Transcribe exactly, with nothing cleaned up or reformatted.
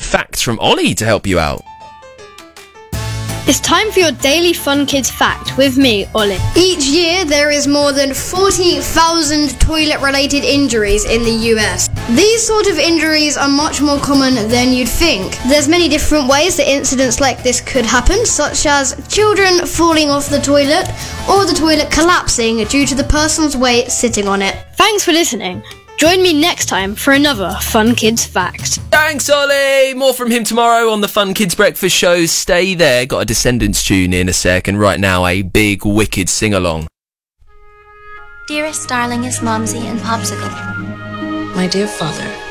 facts from Ollie to help you out. It's time for your daily Fun Kids fact with me, Ollie. Each year, there is more than forty thousand toilet-related injuries in the U S. These sort of injuries are much more common than you'd think. There's many different ways that incidents like this could happen, such as children falling off the toilet or the toilet collapsing due to the person's weight sitting on it. Thanks for listening. Join me next time for another Fun Kids fact. Thanks, Ollie! More from him tomorrow on the Fun Kids Breakfast Show. Stay there. Got a Descendants tune in a sec, and right now a big Wicked sing-along. Dearest, darlingest Momsy and Popsicle. My dear father,